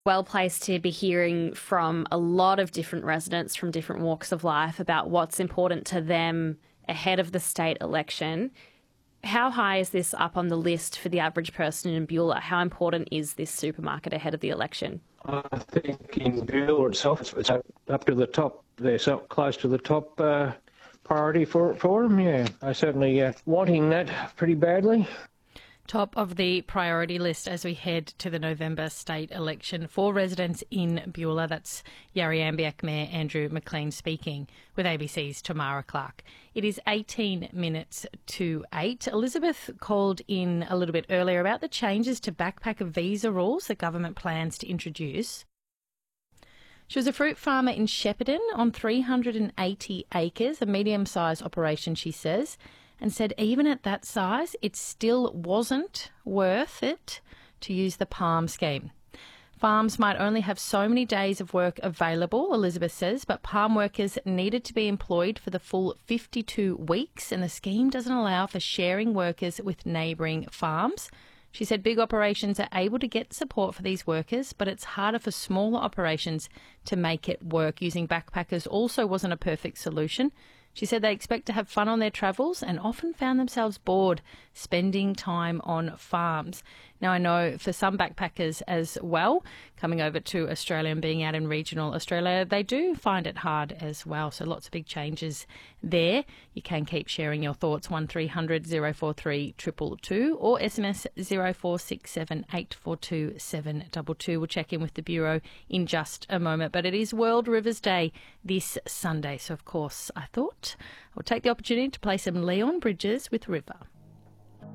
Well placed to be hearing from a lot of different residents from different walks of life about what's important to them ahead of the state election. How high is this up on the list for the average person in Beulah? How important is this supermarket ahead of the election? I think in Beulah itself, it's up to the top. They're so close to the top priority for them. Yeah, I certainly wanting that pretty badly. Top of the priority list as we head to the November state election for residents in Beulah. That's Yarri Mayor Andrew McLean speaking with ABC's Tamara Clark. It is 18 minutes to 8. Elizabeth called in a little bit earlier about the changes to backpacker visa rules the government plans to introduce. She was a fruit farmer in Shepparton on 380 acres, a medium-sized operation, she says, and said even at that size, it still wasn't worth it to use the PALM scheme. Farms might only have so many days of work available, Elizabeth says, but PALM workers needed to be employed for the full 52 weeks, and the scheme doesn't allow for sharing workers with neighbouring farms. She said big operations are able to get support for these workers, but it's harder for smaller operations to make it work. Using backpackers also wasn't a perfect solution. She said they expect to have fun on their travels and often found themselves bored spending time on farms. Now, I know for some backpackers as well, coming over to Australia and being out in regional Australia, they do find it hard as well. So lots of big changes there. You can keep sharing your thoughts, 1300 043 222 or SMS 0467 842 722. We'll check in with the Bureau in just a moment. But it is World Rivers Day this Sunday. So, of course, I thought I'll take the opportunity to play some Leon Bridges with River.